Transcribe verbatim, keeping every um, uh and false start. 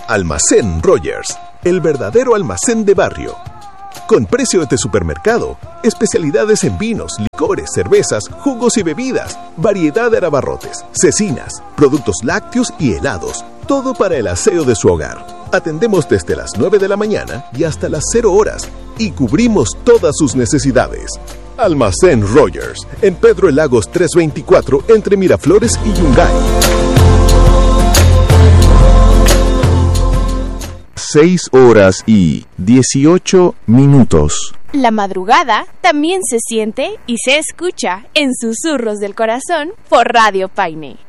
Almacén Rogers, el verdadero almacén de barrio. Con precios de supermercado, especialidades en vinos, licores, cervezas, jugos y bebidas, variedad de abarrotes, cecinas, productos lácteos y helados, todo para el aseo de su hogar. Atendemos desde las nueve de la mañana y hasta las cero horas y cubrimos todas sus necesidades. Almacén Rogers, en Pedro Lagos trescientos veinticuatro, entre Miraflores y Yungay. seis horas y dieciocho minutos. La madrugada también se siente y se escucha en Susurros del Corazón por Radio Paine.